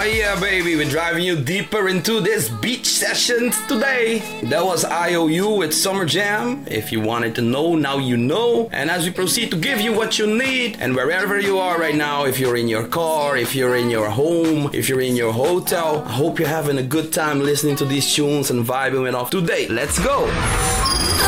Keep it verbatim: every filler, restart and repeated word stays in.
yeah, baby, we're driving you deeper into this beach sessions today. That was I O U with Summer Jam. If you wanted to know, now you know. And as we proceed to give you what you need, and wherever you are right now, if you're in your car, if you're in your home, if you're in your hotel, I hope you're having a good time listening to these tunes and vibing it off today. Let's go!